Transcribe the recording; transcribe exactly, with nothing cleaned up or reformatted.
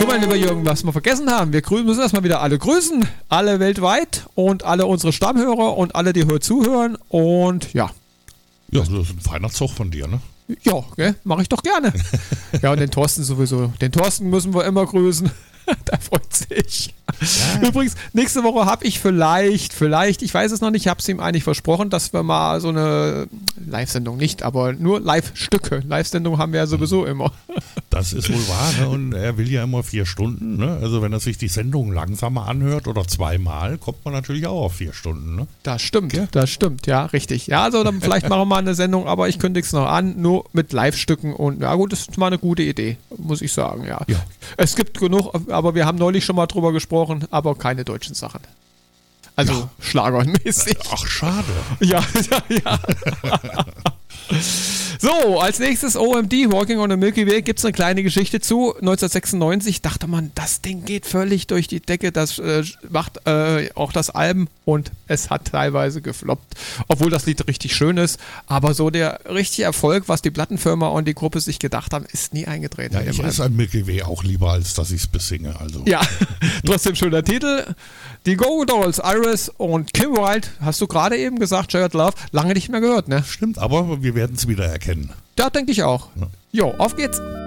So, mein lieber Jürgen, was wir vergessen haben, wir grü- müssen erstmal wieder alle grüßen, alle weltweit und alle unsere Stammhörer und alle, die heute zuhören und ja. Ja, das ist ein Weihnachtszug von dir, ne? Ja, mache ich doch gerne. Ja, und den Thorsten sowieso. Den Thorsten müssen wir immer grüßen. Da freut sich. Ja. Übrigens, nächste Woche habe ich vielleicht, vielleicht, ich weiß es noch nicht, ich habe es ihm eigentlich versprochen, dass wir mal so eine Live-Sendung nicht, aber nur Live-Stücke. Live-Sendung haben wir ja sowieso immer. Das ist wohl wahr, ne? Und er will ja immer vier Stunden, ne? Also wenn er sich die Sendung langsamer anhört oder zweimal, kommt man natürlich auch auf vier Stunden, ne? Das stimmt, ja. das stimmt, ja, richtig. Ja, also dann vielleicht machen wir mal eine Sendung, aber ich kündige es noch an, nur mit Live-Stücken und ja gut, das ist mal eine gute Idee, muss ich sagen, ja. ja. Es gibt genug, aber wir haben neulich schon mal drüber gesprochen, aber keine deutschen Sachen. Also ja. Schlagermäßig. Ach, schade. Ja, ja, ja. So, als nächstes O M D, Walking on the Milky Way, gibt es eine kleine Geschichte zu. neunzehnhundertsechsundneunzig dachte man, das Ding geht völlig durch die Decke, das äh, macht äh, auch das Album und es hat teilweise gefloppt, obwohl das Lied richtig schön ist, aber so der richtige Erfolg, was die Plattenfirma und die Gruppe sich gedacht haben, ist nie eingetreten. Ja, ich esse ein Milky Way auch lieber, als dass ich es besinge. Also. Ja, trotzdem schöner Titel. Die Go-Go Dolls, Iris und Kim Wilde, hast du gerade eben gesagt, Shared Love, lange nicht mehr gehört, ne? Stimmt, aber wir werden es wieder erkennen. Da denke ich auch. Ja. Jo, auf geht's.